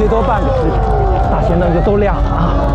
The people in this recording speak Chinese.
最多半个时辰，大前灯就都亮了啊。